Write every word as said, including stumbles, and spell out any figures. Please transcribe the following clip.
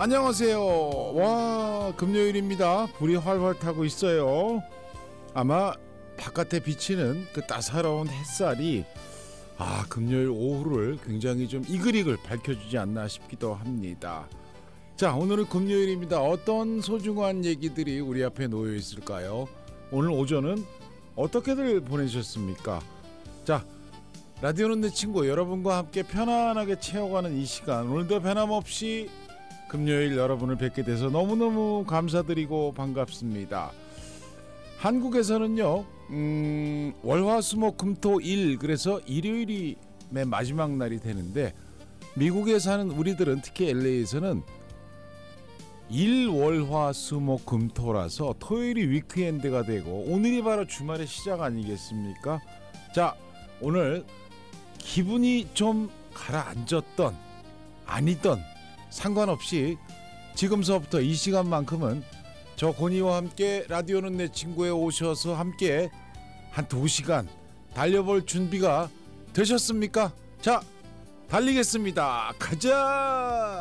안녕하세요. 와, 금요일입니다. 불이 활활 타고 있어요. 아마 바깥에 비치는 그 따사로운 햇살이 아 금요일 오후를 굉장히 좀 이글이글 밝혀주지 않나 싶기도 합니다. 자, 오늘은 금요일입니다. 어떤 소중한 얘기들이 우리 앞에 놓여 있을까요? 오늘 오전은 어떻게들 보내셨습니까? 자, 라디오는 내 친구, 여러분과 함께 편안하게 채워가는 이 시간, 오늘도 변함없이 금요일 여러분을 뵙게 돼서 너무너무 감사드리고 반갑습니다. 한국에서는요 음, 월화수목금토일, 그래서 일요일이 맨 마지막 날이 되는데, 미국에 사는 우리들은 특히 엘에이에서는 일월화수목금토라서 토요일이 위크엔드가 되고 오늘이 바로 주말의 시작 아니겠습니까? 자, 오늘 기분이 좀 가라앉았던 아니던 상관없이 지금서부터 이 시간만큼은 저 고니와 함께 라디오는 내 친구에 오셔서 함께 한 두 시간 달려볼 준비가 되셨습니까? 자, 달리겠습니다. 가자!